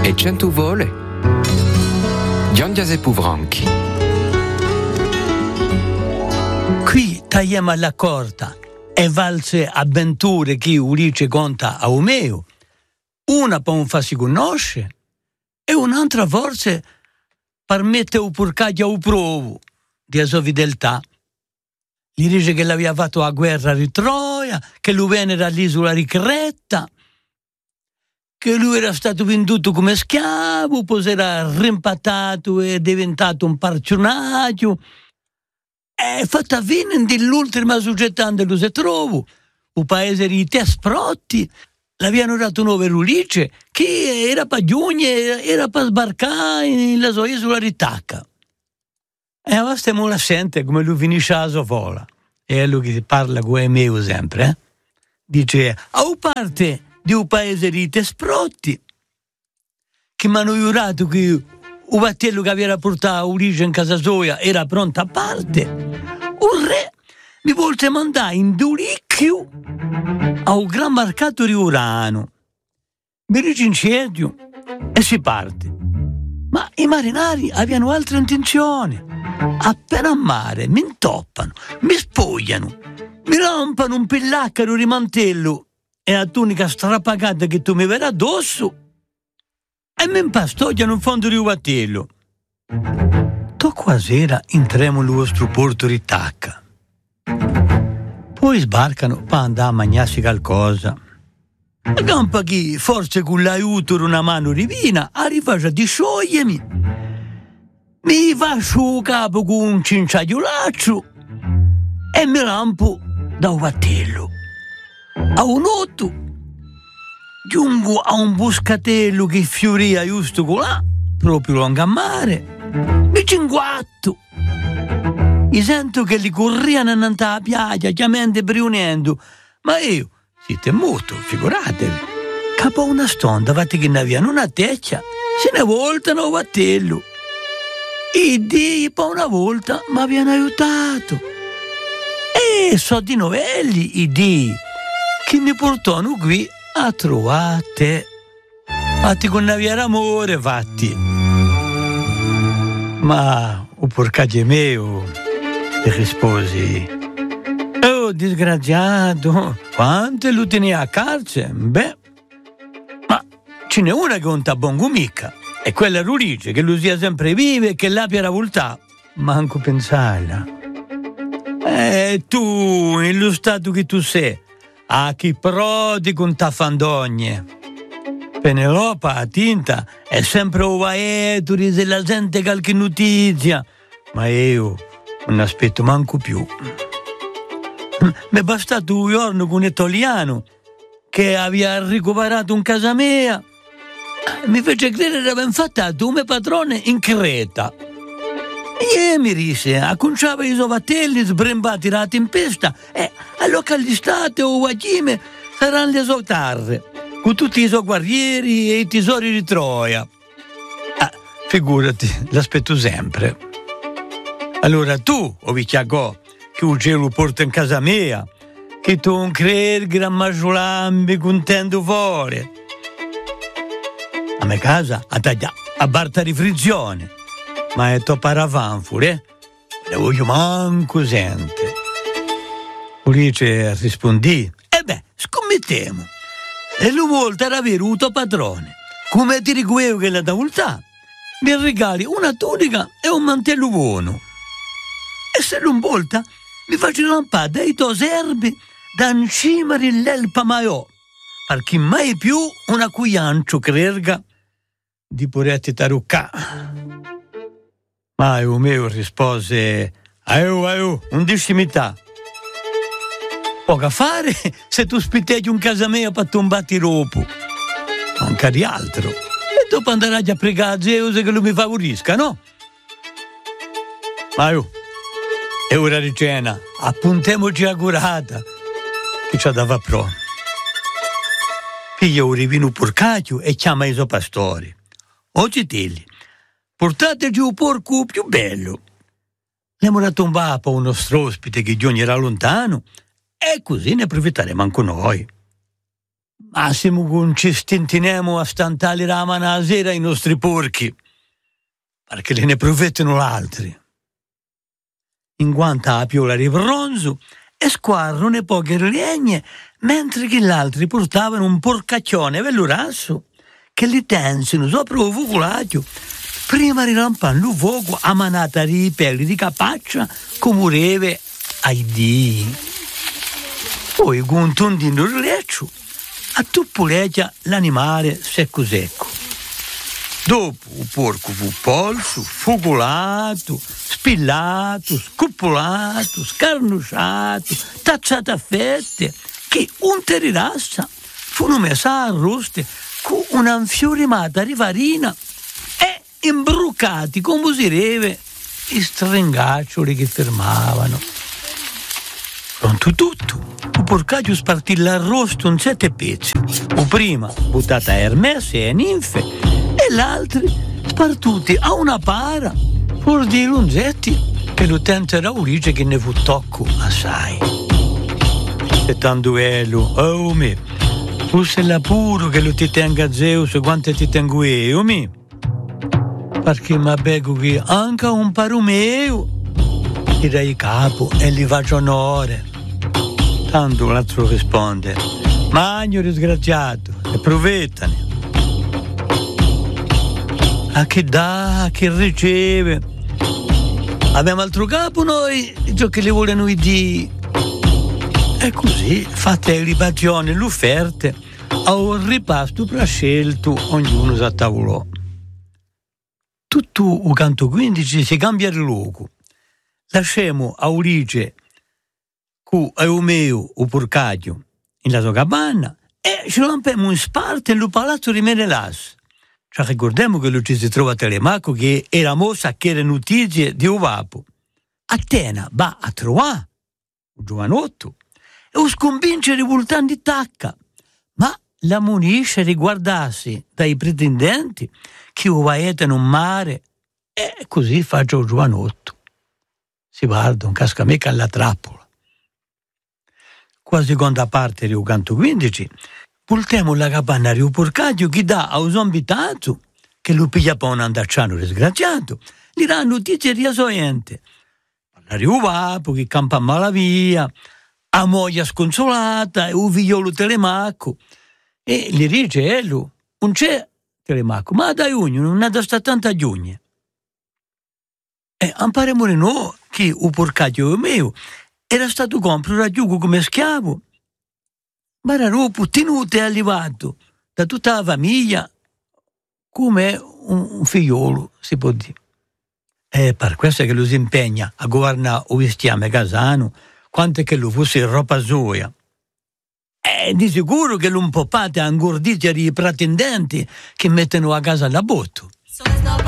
e 100 vole. Gian Giuseppe Vranchi. Qui tagliamo alla corta e valse avventure che Ulice conta a Omeo. Una per un farsi conoscere e un'altra forse per mettere un purcaglio a un provo di sua fedeltà. Gli dice che l'aveva fatto la guerra di Troia, che lui venne dall'isola di Creta, che lui era stato venduto come schiavo, poi era rimpattato e diventato un personaggio. E fatta fine dell'ultima società dove si trova, un paese di Tesprotti, l'avevano dato un nuovo Ulice, che era per giugno, era per sbarcare nella sua isola di Tacca. E ora stiamo la sente come lui finisce la sua vola. E è lui che parla con Emeo sempre. Dice, a parte di un paese di Tesprotti, che mi hanno giurato che il battello che aveva portato Ulice in casa sua era pronto a parte, un re mi volse mandare in Dulicchio a un gran mercato di Urano. Mi ricincedio e si parte. Ma i marinari avevano altre intenzioni. Appena a mare mi intoppano, mi spogliano, mi rompano un pillaccaro di mantello e la tunica strapagata che tu mi verrà addosso e mi impastogliano in fondo di un battello. Tocco a sera entriamo nel vostro porto di Tacca. Poi sbarcano per andare a mangiarsi qualcosa. Campa chi, forse con l'aiuto di una mano divina, arriva già di sciogliermi. Mi faccio il capo con un cinciaiolaccio e mi rampo da un battello. A un otto giungo a un boscatello che fioria giusto colà, proprio lungo a mare. Mi cinguatto. Mi sento che li corriano innanzi alla piaggia, chiamando e riunendo. Ma io, siete muto, figuratevi. Capo a una stonda, fatti che ne avevano una teccia, se ne voltano a battello. I Dio per una volta mi abbiano aiutato. E so di novelli i Dio che mi portano qui a trovare. Fatti con naviera amore, fatti. Ma o porcaggio mio, ti risposi. Oh, disgraziato, quante lo teneva a carcere? Beh, ma ce n'è una che non t'ha bongo mica. E quella Ulice, che lui sia sempre viva e che l'abbia la voltà. Manco pensarla. Tu, nello stato che tu sei, a chi prodi con ta fandogne. Penelope, a tinta, è sempre ovaeturi se la gente qualche notizia. Ma io non aspetto manco più. Mi è bastato un giorno con un italiano che aveva ricoverato un casa mia. Mi fece credere che aveva fatto come padrone in Creta. E mi disse, acconciava i sovatelli sbrembati la tempesta e allora l'estate o guagime saranno le sue terre, con tutti i suoi guerrieri e i tesori di Troia. Figurati, l'aspetto sempre. Allora tu, o vicchiagò, che il cielo porta in casa mia, che tu non credi gran maggiolambi contento fuori. A me casa a barta di frizione, ma è troppo paravanfure, ne voglio manco sente. Ulice rispondì, scommettiamo, e lui volta era venuto padrone, come ti ricuevo che la davoltà, mi regali una tunica e un mantello buono. E se non volta, mi faccio lampare dei tuoi serbi da cima dell'elpa maiò, perché mai più una cuiancio crerga di poretti taruccà. Ma il mio rispose, un discimità. Poco a fare se tu spitteggi un casa mia per tombarti ropo. Manca di altro. E dopo andrai a pregare a Zeus che lui mi favorisca, no? Ma è ora di cena, appuntiamoci accurata, che c'ha da va pro. Piglia un rivino porcaccio e chiama i suoi pastori. Oggi telli, portateci un porco più bello. Andiamo a tombare per un nostro ospite che giorno era lontano e così ne approfitteremo anche noi. massimo con ci stintiniamo a stantare la mano a sera ai nostri porchi, perché le ne approfittano l'altri. In quanto a piola di bronzo e squarrono poche legne, mentre che gli altri portavano un porcacchione vellurasso che li tensino sopra il fuculaggio prima di rampare il fuoco a manata di pelli di capaccia come reve ai dì. Poi con un tondino di leccio a tuppuleggia l'animale secco. Dopo il porco fu polso, fuculato, spillato, scoppolato, scarnucciato, tacciato a fette, che un terirassa furono messa a roste con una infiorimata di farina e imbruccati come si deve i stringaccioli che fermavano. Pronto tutto, il porcaggio spartì l'arrosto in 7 pezzi. O prima buttata a Hermesse e ninfe e l'altri spartuti a una para fuori dei lunzetti che l'utente Raulice che ne fu tocco assai. E tanto bello, oh me, forse la puro che lo ti tenga Zeus quanto ti tengo io, me. Perché mi becco che anche un parumeo gli dai capo e gli faccio onore. Tanto l'altro risponde, magno disgraziato, e provettane. A che dà, a che riceve. Abbiamo altro capo noi, ciò che le vogliono di. E così, fatte le libazioni e le offerte, a un ripasto prescelto, ognuno si attavolò. Tutto il canto 15 si cambia di luogo. Lasciamo Aurice con Eumeo, il porcaggio, nella sua cabana e ci lampiamo in sparte nel palazzo di Menelas. Ci ricordiamo che lui ci si trova a Telemaco che era mossa che le notizie di Ovapo. Atena va a trovare un giovanotto e lo sconvince rivoltando di tacca, ma la munisce riguardarsi dai pretendenti che lo vaetano in mare e così faccio il giovanotto. Si guarda un cascameca alla trappola. Qua seconda parte del canto 15 voltiamo la capanna di un porcaggio che dà a un zombitato che lo piglia per un andacciano disgraziato gli dà notizie riassoente. Parla di un vapo che campa malavia, a moglie sconsolata e un figliolo Telemaco e gli dice non c'è Telemaco ma da giugno non è da sta tanta giugno e amparemo no che il porcaggio mio era stato comprato a giugo come schiavo ma era dopo tenuto e arrivato da tutta la famiglia come un figliolo si può dire. E per questo che lo si impegna a governare il vestiame casano quanto che lo fosse roba sua. E di sicuro che non popate a ingordire i pretendenti che mettono a casa la botto.